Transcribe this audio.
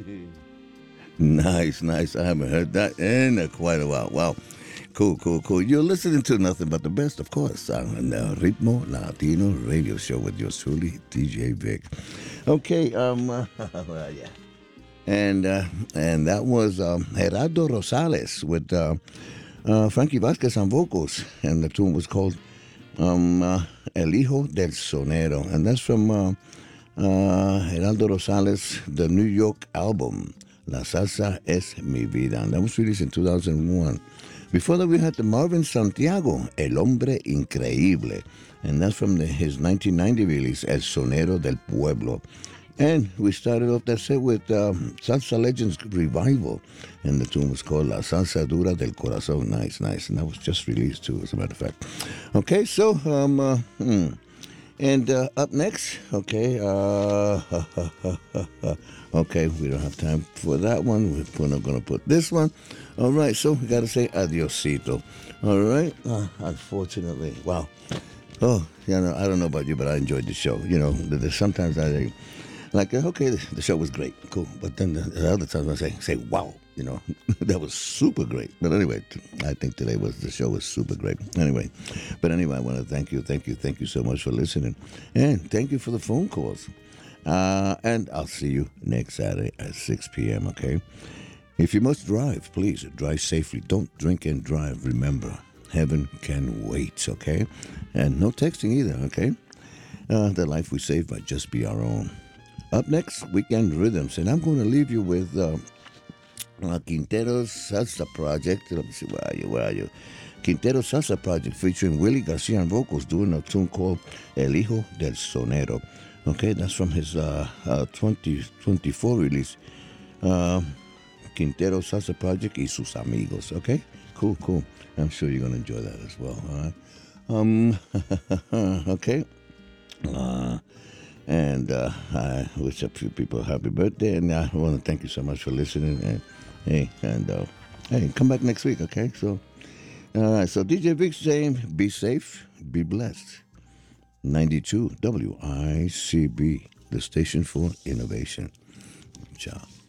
Nice, nice. I haven't heard that in quite a while. Wow. Cool, cool, cool. You're listening to nothing but the best, of course, on the Ritmo Latino radio show with yours truly, DJ Vic. Okay, well, yeah. And that was Gerardo Rosales with Frankie Vasquez on vocals, and the tune was called El Hijo del Sonero, and that's from Geraldo Rosales, the New York album, La Salsa Es Mi Vida, and that was released in 2001. Before that, we had the Marvin Santiago, El Hombre Increíble, and that's from his 1990 release, El Sonero del Pueblo. And we started off that set with Salsa Legends Revival, and the tune was called La Salsa Dura del Corazón. Nice, nice, and that was just released too, as a matter of fact. Okay, so and up next, okay, okay, we don't have time for that one. We're not going to put this one. All right, so we got to say adiosito. All right, unfortunately, wow. Oh, you know, I don't know about you, but I enjoyed the show. You know, sometimes I like, okay, the show was great, cool. But then the other times I say, wow, you know, that was super great. But anyway, I think today the show was super great. Anyway, I want to thank you so much for listening. And thank you for the phone calls. And I'll see you next Saturday at 6 p.m., okay? If you must drive, please drive safely. Don't drink and drive. Remember, heaven can wait, okay? And no texting either, okay? The life we save might just be our own. Up next, Weekend Rhythms, and I'm going to leave you with Quintero's Salsa Project. Let me see, where are you? Quintero's Salsa Project featuring Willie Garcia on vocals doing a tune called El Hijo del Sonero. Okay, that's from his 2024 release. Quintero Salsa Project y sus amigos. Okay, cool, cool. I'm sure you're going to enjoy that as well. All right. Okay. And I wish a few people a happy birthday, and I want to thank you so much for listening. And hey, come back next week, okay? So, all right. So DJ Vic saying, be safe, be blessed. 92 WICB, the station for innovation. Ciao.